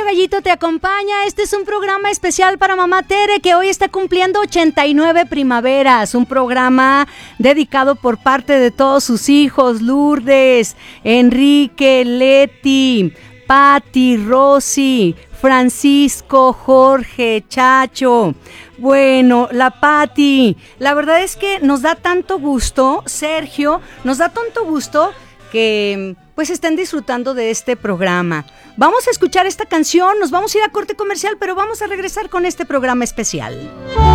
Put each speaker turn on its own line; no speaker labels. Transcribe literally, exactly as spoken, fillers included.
Gallito te acompaña. Este es un programa especial para Mamá Tere, que hoy está cumpliendo ochenta y nueve primaveras. Un programa dedicado por parte de todos sus hijos: Lourdes, Enrique, Leti, Patti, Rosy, Francisco, Jorge, Chacho. Bueno, la Patti, la verdad es que nos da tanto gusto, Sergio, nos da tanto gusto que pues estén disfrutando de este programa. Vamos a escuchar esta canción, nos vamos a ir a corte comercial, pero vamos a regresar con este programa especial.